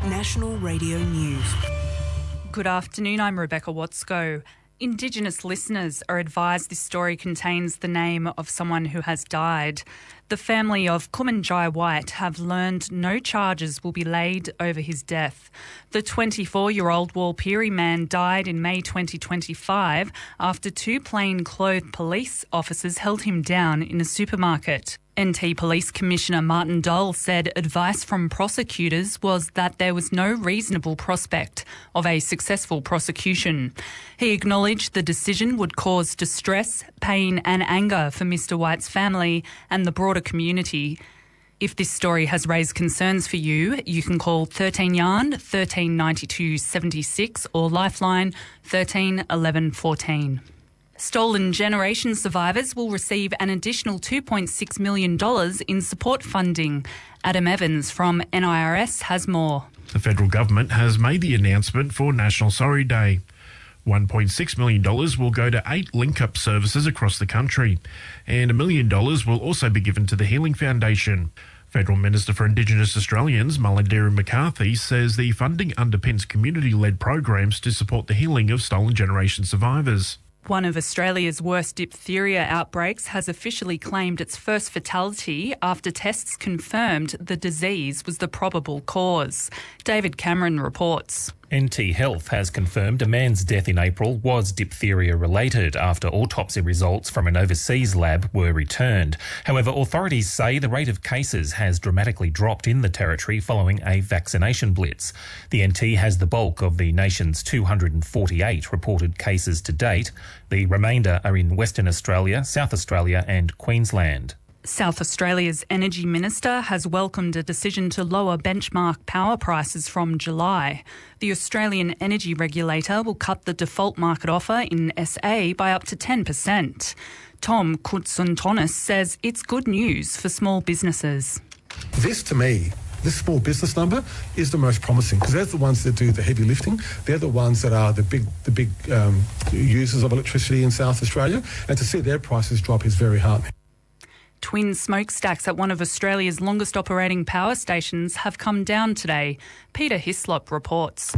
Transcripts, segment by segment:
National Radio News. Good afternoon, I'm Rebecca Watsco. Indigenous listeners are advised this story contains the name of someone who has died. The family of Kumanjai White have learned no charges will be laid over his death. The 24-year-old Warlpiri man died in May 2025 after two plainclothes police officers held him down in a supermarket. NT Police Commissioner Martin Dole said advice from prosecutors was that there was no reasonable prospect of a successful prosecution. He acknowledged the decision would cause distress, pain and anger for Mr White's family and the broader community. If this story has raised concerns for you, you can call 13 Yarn 1392 76 or Lifeline 13 11 14. Stolen Generation survivors will receive an additional $2.6 million in support funding. Adam Evans from NIRS has more. The federal government has made the announcement for National Sorry Day. $1.6 million will go to 8 link-up services across the country, and $1 million will also be given to the Healing Foundation. Federal Minister for Indigenous Australians, Mulladerri McCarthy, says the funding underpins community-led programs to support the healing of stolen generation survivors. One of Australia's worst diphtheria outbreaks has officially claimed its first fatality after tests confirmed the disease was the probable cause. David Cameron reports. NT Health has confirmed a man's death in April was diphtheria-related after autopsy results from an overseas lab were returned. However, authorities say the rate of cases has dramatically dropped in the territory following a vaccination blitz. The NT has the bulk of the nation's 248 reported cases to date. The remainder are in Western Australia, South Australia and Queensland. South Australia's Energy Minister has welcomed a decision to lower benchmark power prices from July. The Australian Energy Regulator will cut the default market offer in SA by up to 10%. Tom Koutsountonis says it's good news for small businesses. This, to me, this small business number is the most promising because they're the ones that do the heavy lifting. They're the ones that are the big users of electricity in South Australia, and to see their prices drop is very heartening. Twin smokestacks at one of Australia's longest operating power stations have come down today. Peter Hislop reports.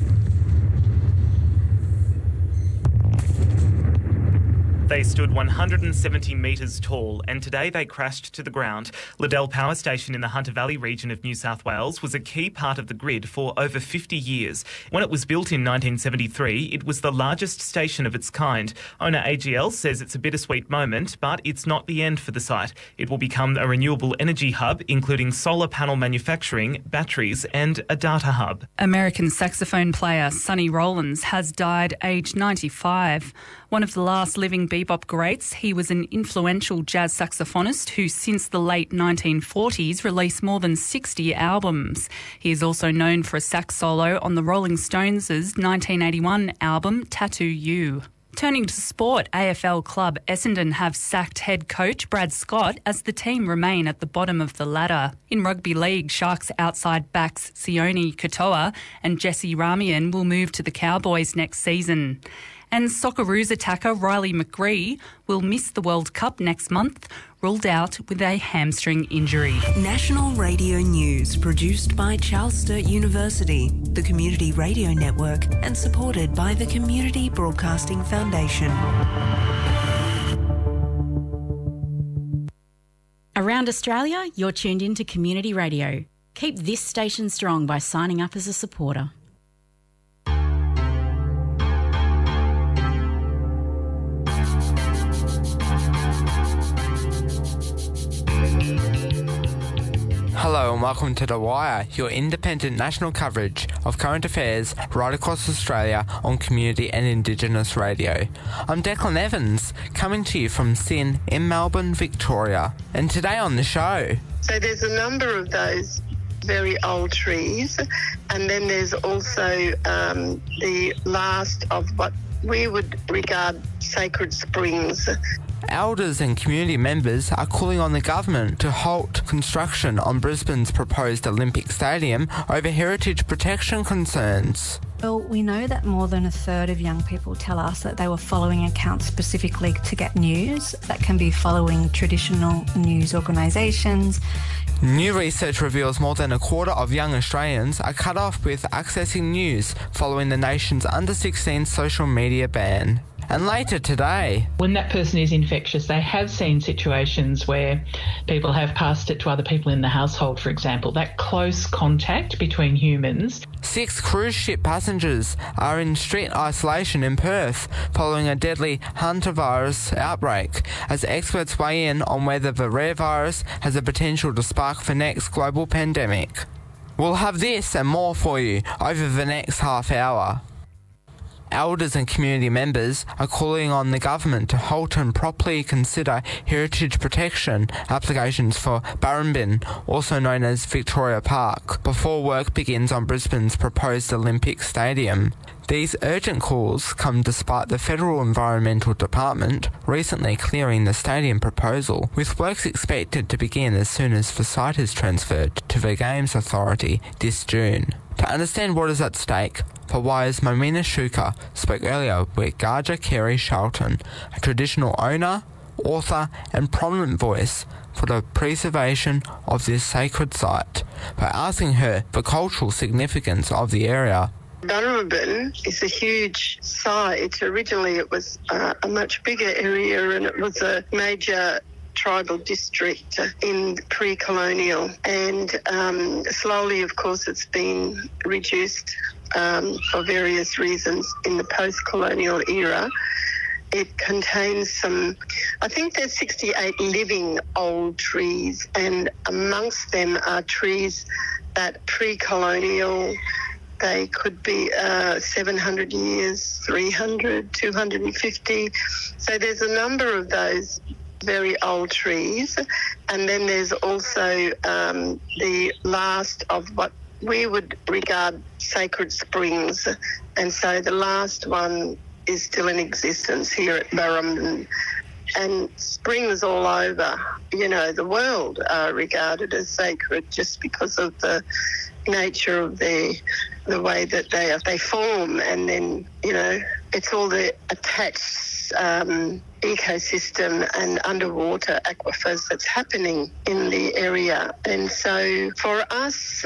They stood 170 metres tall and today they crashed to the ground. Liddell Power Station in the Hunter Valley region of New South Wales was a key part of the grid for over 50 years. When it was built in 1973, it was the largest station of its kind. Owner AGL says it's a bittersweet moment, but it's not the end for the site. It will become a renewable energy hub, including solar panel manufacturing, batteries and a data hub. American saxophone player Sonny Rollins has died aged 95. One of the last living bebop greats, he was an influential jazz saxophonist who since the late 1940s released more than 60 albums. He is also known for a sax solo on the Rolling Stones' 1981 album Tattoo You. Turning to sport, AFL club Essendon have sacked head coach Brad Scott as the team remain at the bottom of the ladder. In rugby league, Sharks outside backs Sione Katoa and Jesse Ramian will move to the Cowboys next season. And Socceroos attacker Riley McGree will miss the World Cup next month, ruled out with a hamstring injury. National Radio News, produced by Charles Sturt University, the Community Radio Network, and supported by the Community Broadcasting Foundation. Around Australia, you're tuned in to Community Radio. Keep this station strong by signing up as a supporter. Hello and welcome to The Wire, your independent national coverage of current affairs right across Australia on community and Indigenous radio. I'm Declan Evans, coming to you from SYN in Melbourne, Victoria. And today on the show... So there's a number of those very old trees, and then there's also the last of what we would regard sacred springs. Elders and community members are calling on the government to halt construction on Brisbane's proposed Olympic Stadium over heritage protection concerns. Well, we know that more than a third of young people tell us that they were following accounts specifically to get news. That can be following traditional news organisations. New research reveals more than a quarter of young Australians are cut off with accessing news following the nation's under-16 social media ban. And later today, when that person is infectious, they have seen situations where people have passed it to other people in the household, for example. That close contact between humans. 6 cruise ship passengers are in strict isolation in Perth following a deadly hantavirus outbreak, as experts weigh in on whether the rare virus has the potential to spark the next global pandemic. We'll have this and more for you over the next half hour. Elders and community members are calling on the government to halt and properly consider heritage protection applications for Barrambin, also known as Victoria Park, before work begins on Brisbane's proposed Olympic Stadium. These urgent calls come despite the Federal Environmental Department recently clearing the stadium proposal, with works expected to begin as soon as the site is transferred to the Games Authority this June. To understand what is at stake, Pawaya's Momina Shuka spoke earlier with Gaja Kerry Shelton, a traditional owner, author and prominent voice for the preservation of this sacred site, by asking her the cultural significance of the area. Barrambin is a huge site. Originally it was a much bigger area, and it was a major tribal district in pre-colonial, and slowly, of course, it's been reduced for various reasons in the post-colonial era. It contains I think there's 68 living old trees, and amongst them are trees that pre-colonial, they could be 700 years, 300, 250. So there's a number of those very old trees. And then there's also the last of what we would regard sacred springs. And so the last one is still in existence here at Barrambin. And springs all over, the world are regarded as sacred just because of the nature of the way that they form, and then it's all the attached ecosystem and underwater aquifers that's happening in the area. And so for us,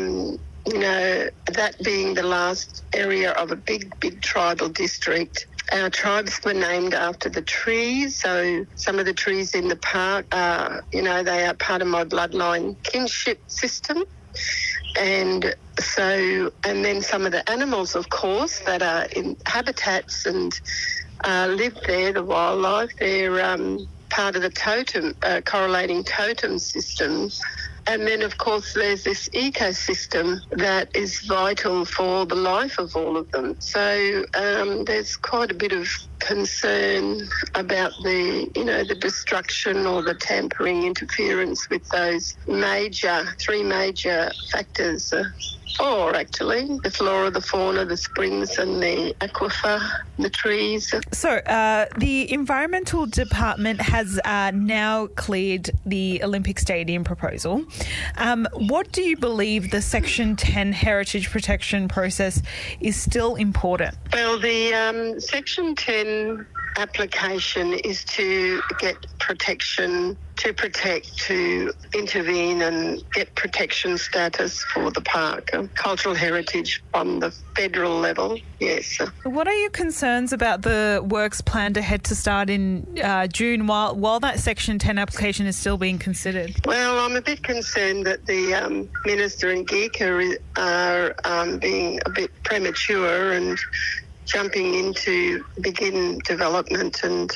that being the last area of a big tribal district, our tribes were named after the trees. So some of the trees in the park are, they are part of my bloodline kinship system. And then some of the animals, of course, that are in habitats and live there, the wildlife, they're part of the totem, correlating totem systems. And then, of course, there's this ecosystem that is vital for the life of all of them. So there's quite a bit of concern about the destruction or the tampering, interference with those three major factors. Four, actually. The flora, the fauna, the springs and the aquifer, the trees. So the Environmental Department has now cleared the Olympic Stadium proposal. What do you believe the Section 10 heritage protection process is still important? Well, the Section 10 application is to get protection, to protect, to intervene and get protection status for the park, cultural heritage on the federal level, yes. What are your concerns about the works planned ahead to start in June while that Section 10 application is still being considered? Well, I'm a bit concerned that the Minister and GECA are being a bit premature and jumping into begin development, and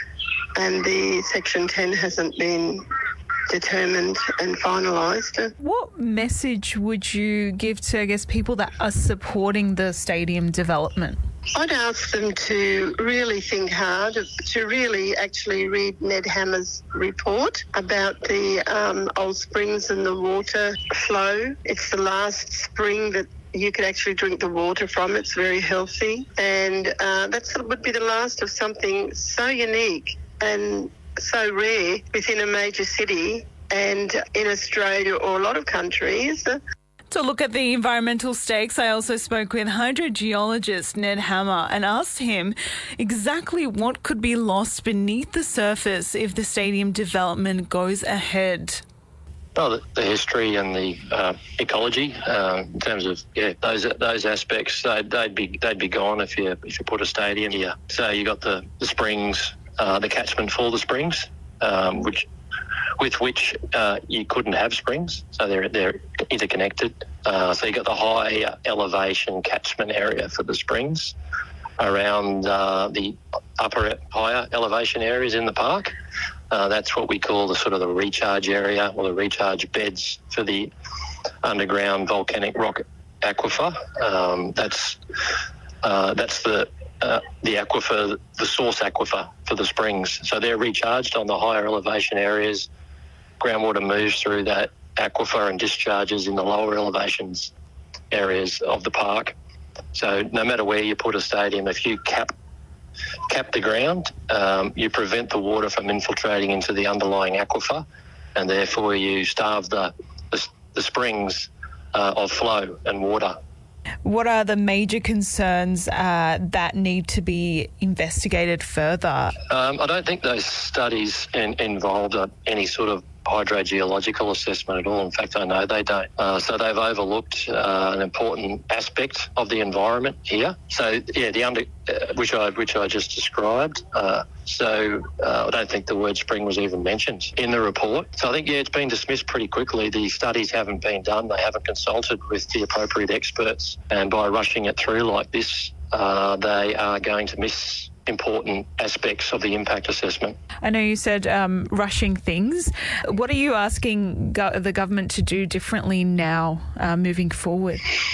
the Section 10 hasn't been determined and finalised. What message would you give to, people that are supporting the stadium development? I'd ask them to really think hard, to really actually read Ned Hammer's report about the old springs and the water flow. It's the last spring that you could actually drink the water from. It's very healthy, and that would be the last of something so unique and so rare within a major city and in Australia or a lot of countries. To look at the environmental stakes, I also spoke with hydrogeologist Ned Hammer and asked him exactly what could be lost beneath the surface if the stadium development goes ahead. Oh, the history and the ecology, in terms of those aspects, they'd be gone if you put a stadium here. So you got the springs, the catchment for the springs, with which you couldn't have springs, so they're interconnected. So you got the high elevation catchment area for the springs around the higher elevation areas in the park. That's what we call the recharge area, or the recharge beds for the underground volcanic rock aquifer. That's the aquifer, the source aquifer for the springs. So they're recharged on the higher elevation areas. Groundwater moves through that aquifer and discharges in the lower elevations areas of the park. So no matter where you put a stadium, if you cap the ground, you prevent the water from infiltrating into the underlying aquifer, and therefore you starve the springs of flow and water. What are the major concerns that need to be investigated further? I don't think those studies involved any sort of hydrogeological assessment at all. In fact, I know they don't. So they've overlooked an important aspect of the environment here. So yeah, which I just described. So I don't think the word spring was even mentioned in the report. So I think it's been dismissed pretty quickly. The studies haven't been done. They haven't consulted with the appropriate experts, and by rushing it through like this, they are going to miss important aspects of the impact assessment. I know you said rushing things. What are you asking the government to do differently now moving forward?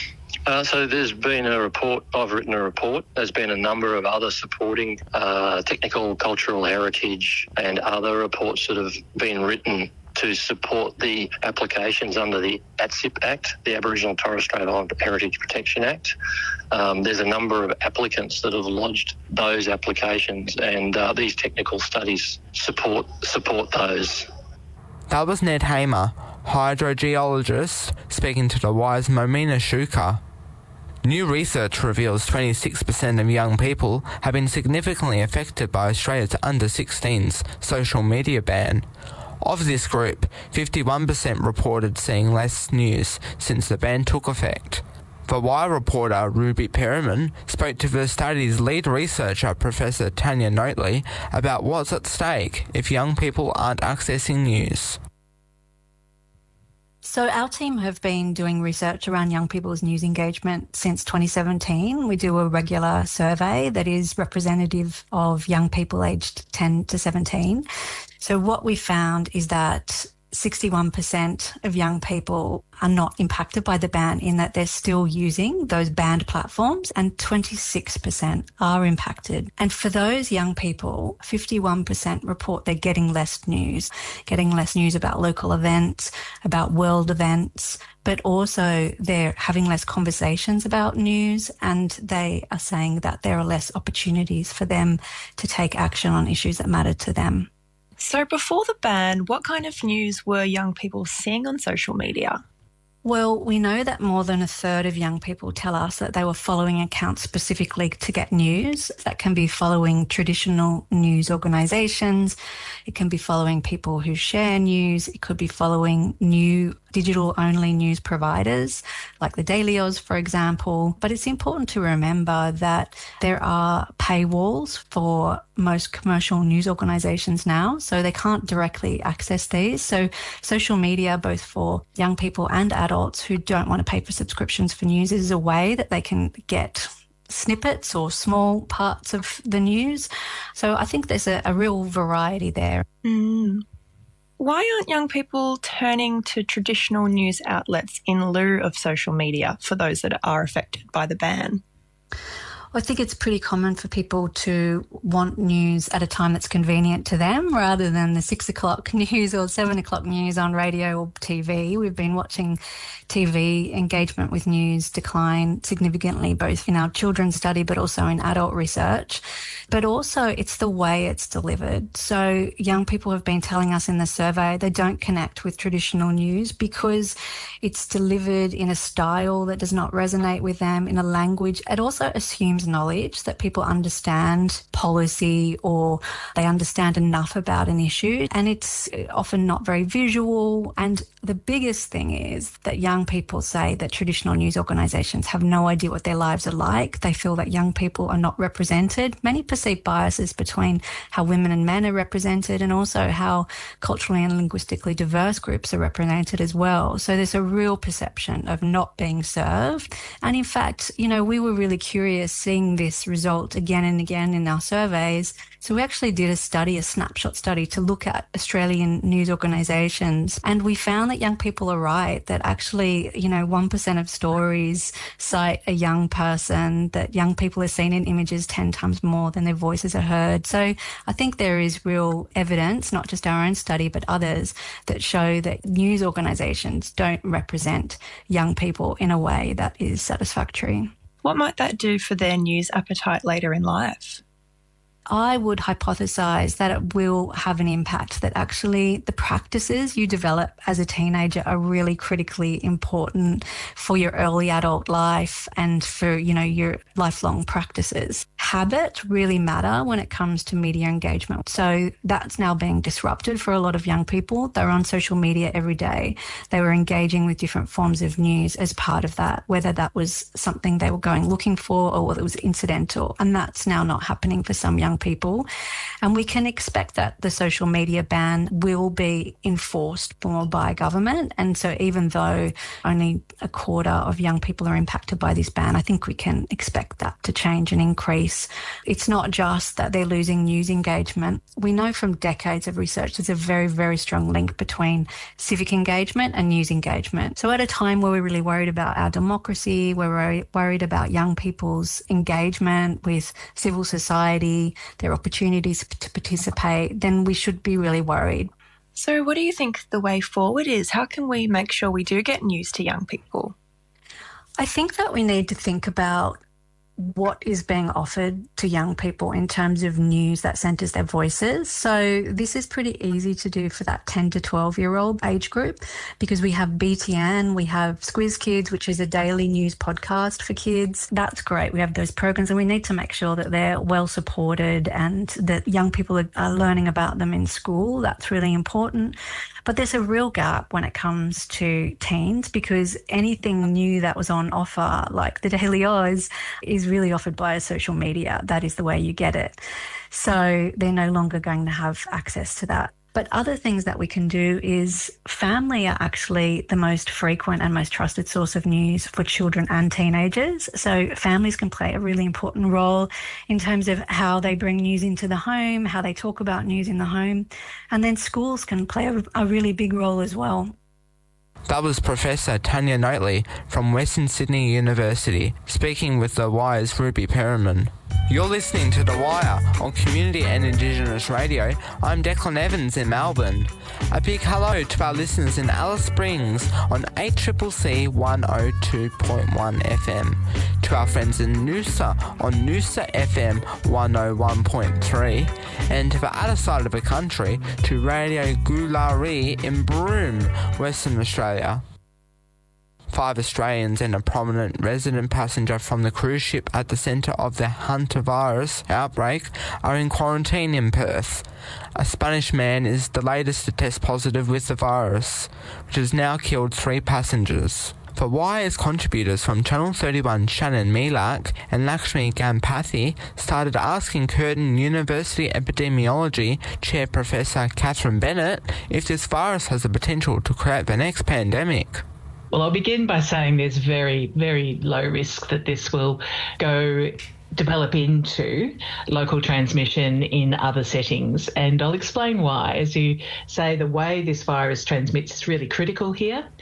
So there's been a report, I've written a report. There's been a number of other supporting technical, cultural heritage and other reports that have been written to support the applications under the ATSIP Act, the Aboriginal and Torres Strait Islander Heritage Protection Act. There's a number of applicants that have lodged those applications, and these technical studies support those. That was Ned Hamer, hydrogeologist, speaking to The Wire's Momina Shuka. New research reveals 26% of young people have been significantly affected by Australia's under-16s social media ban. Of this group, 51% reported seeing less news since the ban took effect. The Wire reporter Ruby Perriman spoke to the study's lead researcher, Professor Tanya Notley, about what's at stake if young people aren't accessing news. So our team have been doing research around young people's news engagement since 2017. We do a regular survey that is representative of young people aged 10 to 17. So what we found is that 61% of young people are not impacted by the ban, in that they're still using those banned platforms, and 26% are impacted. And for those young people, 51% report they're getting less news about local events, about world events, but also they're having less conversations about news, and they are saying that there are less opportunities for them to take action on issues that matter to them. So before the ban, what kind of news were young people seeing on social media? Well, we know that more than a third of young people tell us that they were following accounts specifically to get news. That can be following traditional news organisations. It can be following people who share news. It could be following new digital-only news providers like the Daily Oz, for example. But it's important to remember that there are paywalls for most commercial news organisations now, so they can't directly access these. So social media, both for young people and adults who don't want to pay for subscriptions for news, is a way that they can get snippets or small parts of the news. So I think there's a real variety there. Why aren't young people turning to traditional news outlets in lieu of social media for those that are affected by the ban? I think it's pretty common for people to want news at a time that's convenient to them rather than the 6 o'clock news or 7 o'clock news on radio or TV. We've been watching TV engagement with news decline significantly, both in our children's study but also in adult research. But also it's the way it's delivered. So young people have been telling us in the survey they don't connect with traditional news because it's delivered in a style that does not resonate with them, in a language. It also assumes knowledge, that people understand policy or they understand enough about an issue, and it's often not very visual. And the biggest thing is that young people say that traditional news organisations have no idea what their lives are like. They feel that young people are not represented. Many perceive biases between how women and men are represented and also how culturally and linguistically diverse groups are represented as well. So there's a real perception of not being served. And in fact, you know, we were really curious seeing this result again and again in our surveys. So we actually did a study, a snapshot study, to look at Australian news organisations, and we found that young people are right, that actually, you know, 1% of stories cite a young person, that young people are seen in images 10 times more than their voices are heard. So I think there is real evidence, not just our own study but others, that show that news organisations don't represent young people in a way that is satisfactory. What might that do for their news appetite later in life? I would hypothesise that it will have an impact, that actually the practices you develop as a teenager are really critically important for your early adult life and for, you know, your lifelong practices. Habits really matter when it comes to media engagement. So that's now being disrupted for a lot of young people. They're on social media every day. They were engaging with different forms of news as part of that, whether that was something they were going looking for or whether it was incidental. And that's now not happening for some young people. And we can expect that the social media ban will be enforced more by government. And so even though only a quarter of young people are impacted by this ban, I think we can expect that to change and increase. It's not just that they're losing news engagement. We know from decades of research there's a very, very strong link between civic engagement and news engagement. So at a time where we're really worried about our democracy, we're worried about young people's engagement with civil society, their opportunities to participate, then we should be really worried. So what do you think the way forward is? How can we make sure we do get news to young people? I think that we need to think about what is being offered to young people in terms of news that centres their voices. So this is pretty easy to do for that 10 to 12-year-old age group because we have BTN, we have Squiz Kids, which is a daily news podcast for kids. That's great. We have those programs and we need to make sure that they're well supported and that young people are learning about them in school. That's really important. But there's a real gap when it comes to teens because anything new that was on offer, like the Daily Oz, is really offered via social media. That is the way you get it. So they're no longer going to have access to that. But other things that we can do is family are actually the most frequent and most trusted source of news for children and teenagers. So families can play a really important role in terms of how they bring news into the home, how they talk about news in the home. And then schools can play a really big role as well. That was Professor Tanya Notley from Western Sydney University, speaking with The Wire's Ruby Perriman. You're listening to The Wire on Community and Indigenous Radio. I'm Declan Evans in Melbourne. A big hello to our listeners in Alice Springs on 8CCC 102.1 FM, to our friends in Noosa on Noosa FM 101.3, and to the other side of the country to Radio Goolaree in Broome, Western Australia. 5 Australians and a prominent resident passenger from the cruise ship at the centre of the hantavirus outbreak are in quarantine in Perth. A Spanish man is the latest to test positive with the virus, which has now killed 3 passengers. For Wire's contributors from Channel 31 Shannon Milak and Lakshmi Gampathi started asking Curtin University Epidemiology Chair Professor Catherine Bennett if this virus has the potential to create the next pandemic. Well, I'll begin by saying there's very, very low risk that this will develop into local transmission in other settings. And I'll explain why. As you say, the way this virus transmits is really critical here.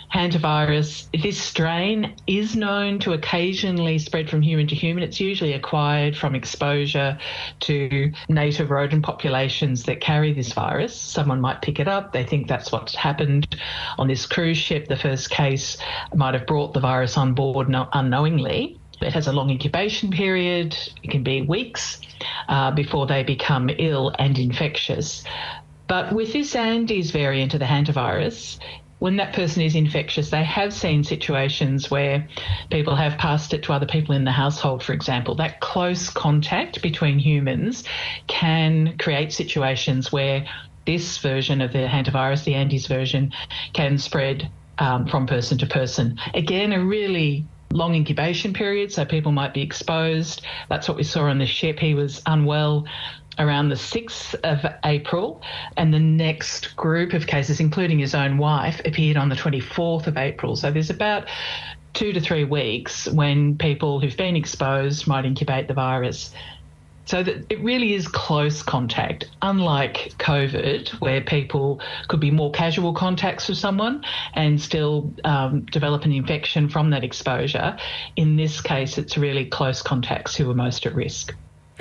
hantavirus, this strain is known to occasionally spread from human to human. It's usually acquired from exposure to native rodent populations that carry this virus. Someone might pick it up. They think that's what's happened on this cruise ship. The first case might have brought the virus on board unknowingly. It has a long incubation period. It can be weeks before they become ill and infectious. But with this Andes variant of the hantavirus, when that person is infectious, they have seen situations where people have passed it to other people in the household, for example. That close contact between humans can create situations where this version of the hantavirus, the Andes version, can spread from person to person. Again, a really long incubation period, so people might be exposed. That's what we saw on the ship. He was unwell around the 6th of April, and the next group of cases, including his own wife, appeared on the 24th of April. So there's about 2 to 3 weeks when people who've been exposed might incubate the virus. So that it really is close contact, unlike COVID, where people could be more casual contacts with someone and still develop an infection from that exposure. In this case, it's really close contacts who are most at risk.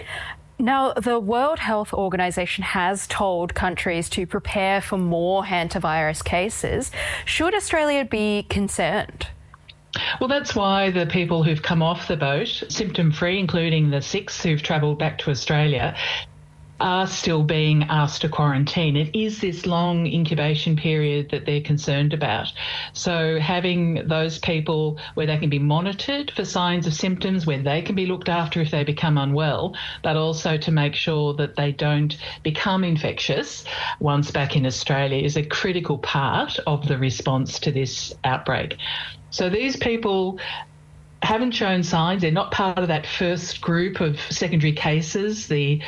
Now, the World Health Organization has told countries to prepare for more hantavirus cases. Should Australia be concerned? Well, that's why the people who've come off the boat, symptom-free, including the 6 who've travelled back to Australia, are still being asked to quarantine. It is this long incubation period that they're concerned about. So having those people where they can be monitored for signs of symptoms, where they can be looked after if they become unwell, but also to make sure that they don't become infectious once back in Australia, is a critical part of the response to this outbreak. So these people haven't shown signs. They're not part of that first group of secondary cases, the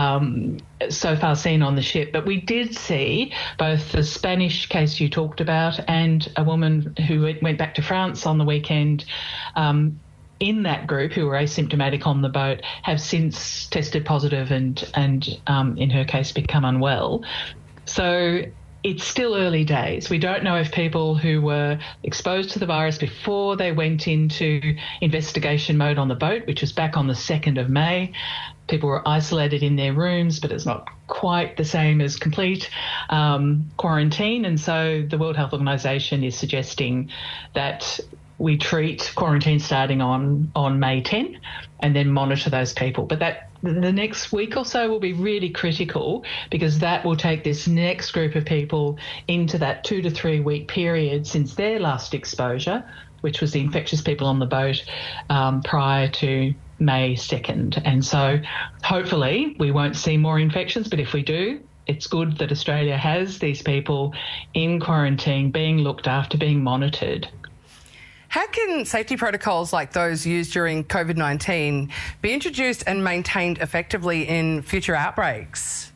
so far seen on the ship. But we did see both the Spanish case you talked about and a woman who went back to France on the weekend in that group who were asymptomatic on the boat have since tested positive and in her case become unwell. So it's still early days. We don't know if people who were exposed to the virus before they went into investigation mode on the boat, which was back on the 2nd of May, people were isolated in their rooms, but it's not quite the same as complete quarantine. And so the World Health Organization is suggesting that we treat quarantine starting on May 10 and then monitor those people. But the next week or so will be really critical, because that will take this next group of people into that 2 to 3 week period since their last exposure, which was the infectious people on the boat prior to May 2nd. And so hopefully we won't see more infections, but if we do, it's good that Australia has these people in quarantine, being looked after, being monitored. How can safety protocols like those used during COVID-19 be introduced and maintained effectively in future outbreaks?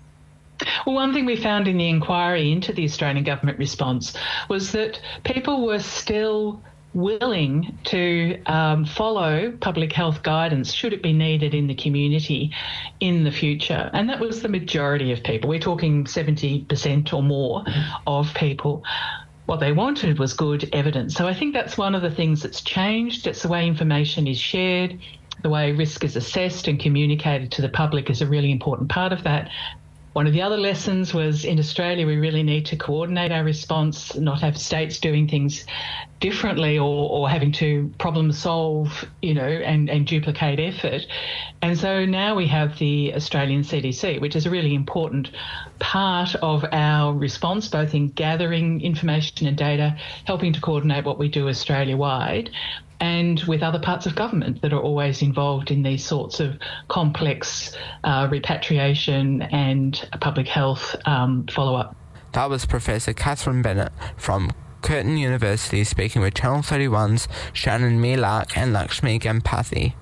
Well, one thing we found in the inquiry into the Australian government response was that people were still willing to follow public health guidance should it be needed in the community in the future. And that was the majority of people. We're talking 70% or more of people. What they wanted was good evidence. So I think that's one of the things that's changed. It's the way information is shared, the way risk is assessed and communicated to the public is a really important part of that. One of the other lessons was in Australia we really need to coordinate our response, not have states doing things differently or having to problem solve, and duplicate effort. And so now we have the Australian CDC, which is a really important part of our response, both in gathering information and data, helping to coordinate what we do Australia-wide, and with other parts of government that are always involved in these sorts of complex repatriation and public health follow-up. That was Professor Catherine Bennett from Curtin University speaking with Channel 31's Shannon Melark and Lakshmi Gampathi.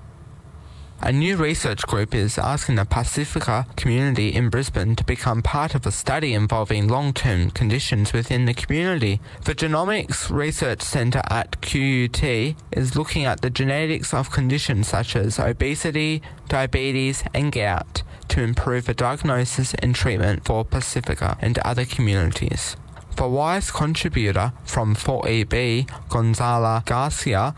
A new research group is asking the Pacifica community in Brisbane to become part of a study involving long-term conditions within the community. The Genomics Research Centre at QUT is looking at the genetics of conditions such as obesity, diabetes and gout to improve the diagnosis and treatment for Pacifica and other communities. For Wise contributor from 4EB, Gonzalo Garcia,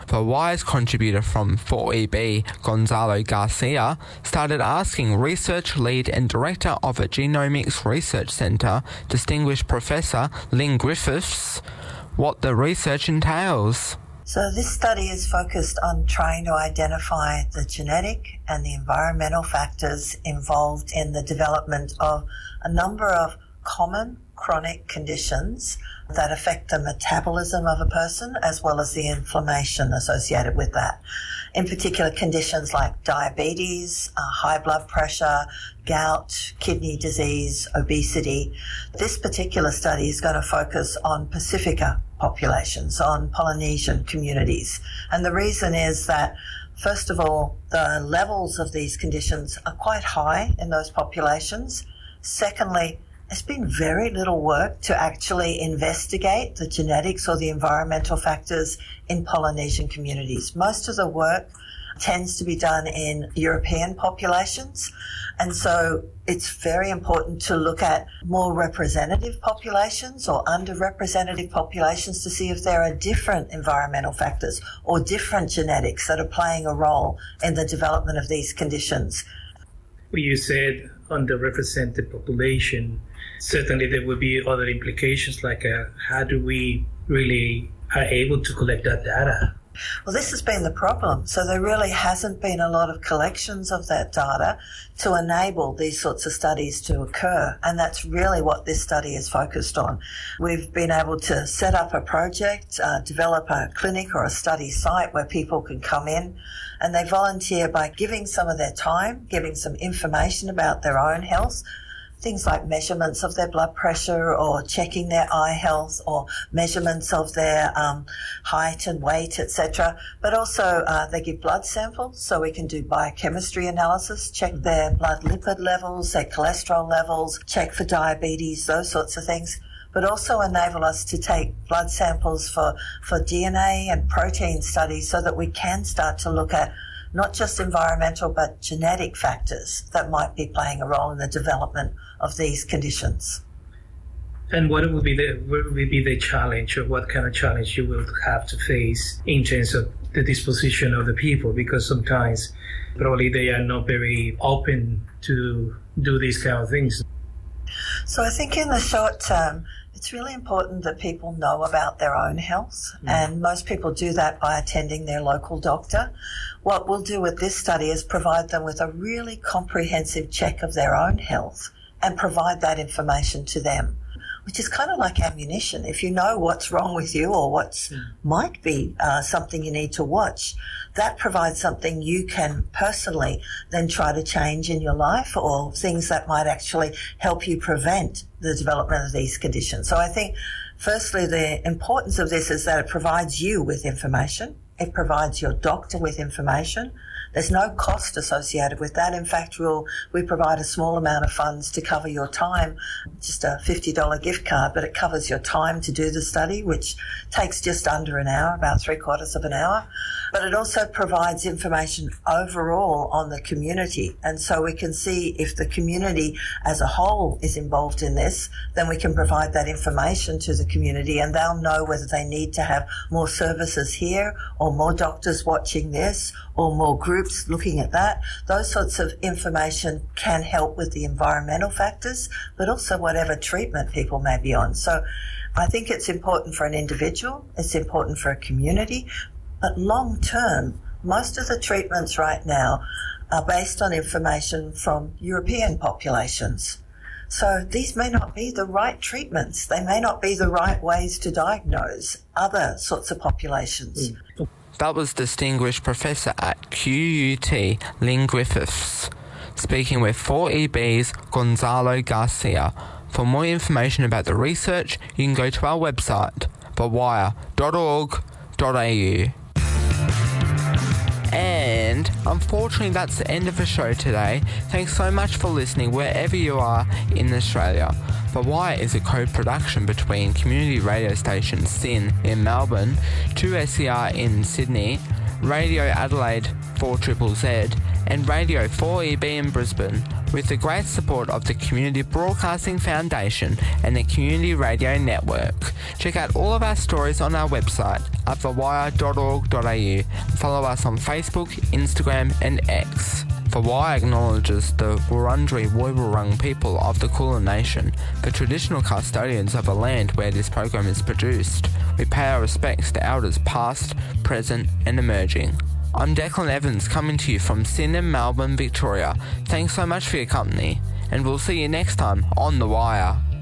started asking research lead and director of a genomics research centre, distinguished Professor Lynn Griffiths, what the research entails. So this study is focused on trying to identify the genetic and the environmental factors involved in the development of a number of common chronic conditions that affect the metabolism of a person as well as the inflammation associated with that. In particular, conditions like diabetes, high blood pressure, gout, kidney disease, obesity. This particular study is going to focus on Pacifica populations, on Polynesian communities. And the reason is that, first of all, the levels of these conditions are quite high in those populations. Secondly, there's been very little work to actually investigate the genetics or the environmental factors in Polynesian communities. Most of the work tends to be done in European populations, and so it's very important to look at more representative populations or underrepresented populations to see if there are different environmental factors or different genetics that are playing a role in the development of these conditions. Well, you said underrepresented population. Certainly there will be other implications, like how do we really are able to collect that data? Well, this has been the problem. So there really hasn't been a lot of collections of that data to enable these sorts of studies to occur. And that's really what this study is focused on. We've been able to set up a project, develop a clinic or a study site where people can come in and they volunteer by giving some of their time, giving some information about their own health, things like measurements of their blood pressure or checking their eye health or measurements of their height and weight, etc. But also they give blood samples so we can do biochemistry analysis, check their blood lipid levels, their cholesterol levels, check for diabetes, those sorts of things. But also enable us to take blood samples for DNA and protein studies so that we can start to look at not just environmental but genetic factors that might be playing a role in the development of these conditions. And what would be the challenge, or what kind of challenge you will have to face in terms of the disposition of the people? Because sometimes probably they are not very open to do these kind of things. So I think in the short term, it's really important that people know about their own health, and most people do that by attending their local doctor. What we'll do with this study is provide them with a really comprehensive check of their own health and provide that information to them, which is kind of like ammunition. If you know what's wrong with you or what might be something you need to watch, that provides something you can personally then try to change in your life, or things that might actually help you prevent the development of these conditions. So I think, firstly, the importance of this is that it provides you with information. It provides your doctor with information. There's no cost associated with that. In fact, we provide a small amount of funds to cover your time, just a $50 gift card, but it covers your time to do the study, which takes just under an hour, about 3/4 of an hour. But it also provides information overall on the community. And so we can see if the community as a whole is involved in this, then we can provide that information to the community and they'll know whether they need to have more services here or more doctors watching this or more groups looking at that. Those sorts of information can help with the environmental factors, but also whatever treatment people may be on. So I think it's important for an individual, it's important for a community, but long term, most of the treatments right now are based on information from European populations. So these may not be the right treatments. They may not be the right ways to diagnose other sorts of populations. That was distinguished Professor at QUT, Lynn Griffiths, speaking with 4EB's Gonzalo Garcia. For more information about the research, you can go to our website, thewire.org.au. And unfortunately, that's the end of the show today. Thanks so much for listening wherever you are in Australia. The Wire is a co-production between community radio station SYN in Melbourne, 2SER in Sydney, Radio Adelaide 4ZZZ, and Radio 4EB in Brisbane, with the great support of the Community Broadcasting Foundation and the Community Radio Network. Check out all of our stories on our website at thewire.org.au and follow us on Facebook, Instagram and X. The Wire acknowledges the Wurundjeri Woiwurrung people of the Kulin Nation, the traditional custodians of the land where this program is produced. We pay our respects to elders past, present and emerging. I'm Declan Evans, coming to you from Sydenham, Melbourne, Victoria. Thanks so much for your company, and we'll see you next time on The Wire.